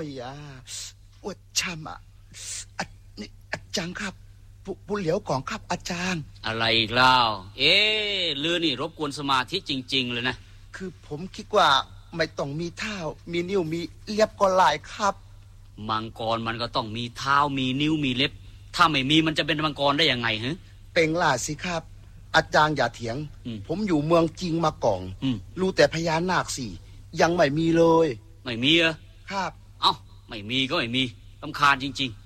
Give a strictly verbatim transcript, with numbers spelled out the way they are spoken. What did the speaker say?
ยอ่ะอวดช้ำอ่ะอะนี่อาจารย์ครับผู้ผู้เหลียวก่องครับอาจารย์อะไรอีกแล้วเอ๊ะลือนี่รบกวนสมาธิจริงๆเลยนะคือผมคิดว่าไม่ต้องมีเท้ามีนิ้วมีเล็บก็หลายครับมังกรมันก็ต้องมีเท้ามีนิ้วมีเล็บถ้าไม่มีมันจะเป็นมังกรได้ยังไงฮะเป็นล่าสิครับอาจารย์อย่าเถียงผมอยู่เมืองจริงมาก่อนรู้แต่พญานาคสี่ยังไม่มีเลยไม่มีเหรอครับเอ้าไม่มีก็ไม่มีรำคาญจริงๆ